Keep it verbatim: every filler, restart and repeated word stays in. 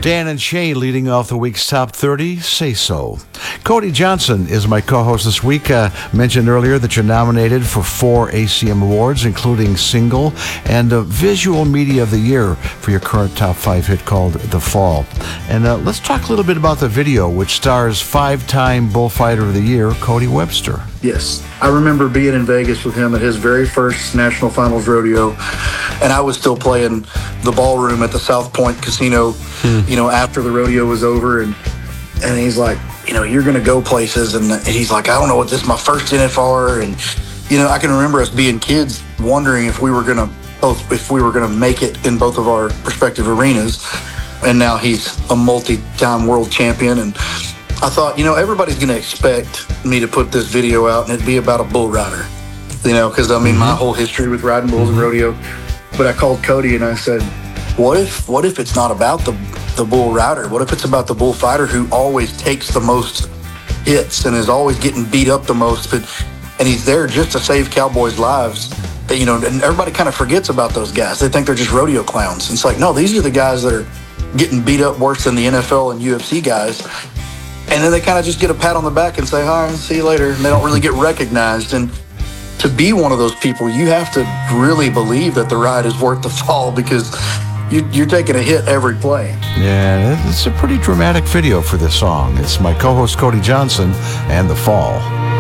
Dan and Shay leading off the week's top thirty, Say So. Cody Johnson is my co-host this week. Uh, mentioned earlier that you're nominated for four A C M awards, including Single and uh, Visual Media of the Year for your current top five hit called The Fall. And uh, let's talk a little bit about the video, which stars five-time Bullfighter of the Year, Cody Webster. Yes, I remember being in Vegas with him at his very first National Finals rodeo, and I was still playing the ballroom at the South Point Casino, hmm. you know, after the rodeo was over, and and he's like, you know, you're going to go places, and, and he's like, I don't know what this is my first N F R, and, you know, I can remember us being kids wondering if we were going to both, if we were going to make it in both of our respective arenas, and now he's a multi-time world champion, and I thought, you know, everybody's going to expect me to put this video out and it'd be about a bull rider, you know, because, I mean, mm-hmm. my whole history with riding bulls and rodeo. But I called Cody and I said, what if what if it's not about the, the bull rider? What if it's about the bullfighter who always takes the most hits and is always getting beat up the most, but and he's there just to save cowboys' lives? That, you know, and everybody kind of forgets about those guys. They think they're just rodeo clowns. And it's like, no, these are the guys that are getting beat up worse than the N F L and U F C guys. And then they kind of just get a pat on the back and say, hi, see you later. And they don't really get recognized. And to be one of those people, you have to really believe that the ride is worth the fall, because you, you're taking a hit every play. Yeah, it's a pretty dramatic video for this song. It's my co-host Cody Johnson and The Fall.